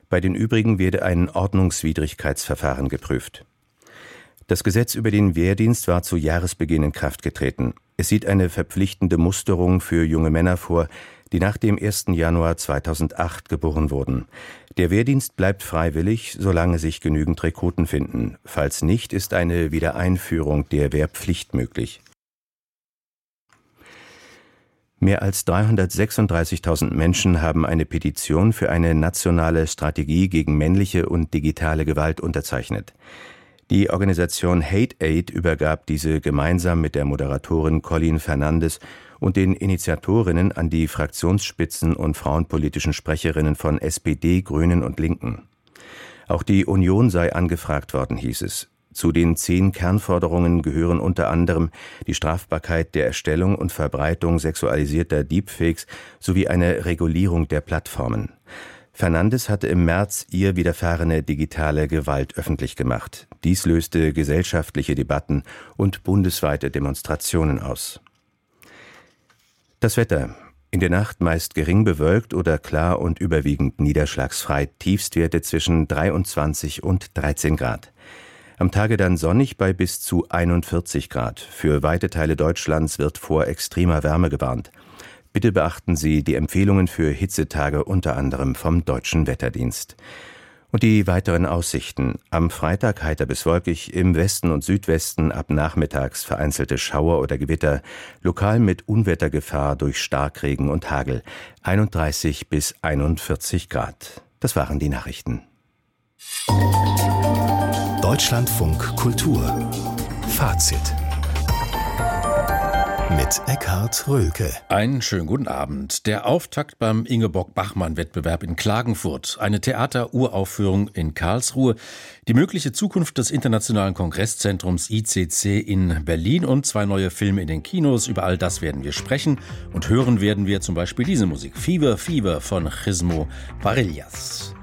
Bei den übrigen werde ein Ordnungswidrigkeitsverfahren geprüft. Das Gesetz über den Wehrdienst war zu Jahresbeginn in Kraft getreten. Es sieht eine verpflichtende Musterung für junge Männer vor, die nach dem 1. Januar 2008 geboren wurden. Der Wehrdienst bleibt freiwillig, solange sich genügend Rekruten finden. Falls nicht, ist eine Wiedereinführung der Wehrpflicht möglich. Mehr als 336.000 Menschen haben eine Petition für eine nationale Strategie gegen männliche und digitale Gewalt unterzeichnet. Die Organisation Hate Aid übergab diese gemeinsam mit der Moderatorin Colleen Fernandes und den Initiatorinnen an die Fraktionsspitzen und frauenpolitischen Sprecherinnen von SPD, Grünen und Linken. Auch die Union sei angefragt worden, hieß es. Zu den 10 Kernforderungen gehören unter anderem die Strafbarkeit der Erstellung und Verbreitung sexualisierter Deepfakes sowie eine Regulierung der Plattformen. Fernandes hatte im März ihr widerfahrene digitale Gewalt öffentlich gemacht. Dies löste gesellschaftliche Debatten und bundesweite Demonstrationen aus. Das Wetter. In der Nacht meist gering bewölkt oder klar und überwiegend niederschlagsfrei. Tiefstwerte zwischen 23 und 13 Grad. Am Tage dann sonnig bei bis zu 41 Grad. Für weite Teile Deutschlands wird vor extremer Wärme gewarnt. Bitte beachten Sie die Empfehlungen für Hitzetage unter anderem vom Deutschen Wetterdienst. Und die weiteren Aussichten. Am Freitag heiter bis wolkig, im Westen und Südwesten ab nachmittags vereinzelte Schauer oder Gewitter, lokal mit Unwettergefahr durch Starkregen und Hagel. 31 bis 41 Grad. Das waren die Nachrichten. Deutschlandfunk Kultur. Fazit. Mit Eckhard Röhlke. Einen schönen guten Abend. Der Auftakt beim Ingeborg-Bachmann-Wettbewerb in Klagenfurt, eine Theateruraufführung in Karlsruhe, die mögliche Zukunft des Internationalen Kongresszentrums ICC in Berlin und 2 neue Filme in den Kinos. Über all das werden wir sprechen und hören werden wir zum Beispiel diese Musik. Fever, Fever von Chismo Varillas.